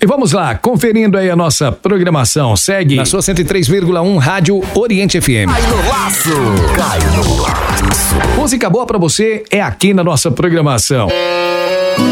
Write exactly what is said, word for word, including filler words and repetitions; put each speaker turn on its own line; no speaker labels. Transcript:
E vamos lá, conferindo aí a nossa programação. Segue na sua cento e três vírgula um Rádio Oriente F M.
Cai no laço, cai no laço.
Música boa pra você é aqui na nossa programação.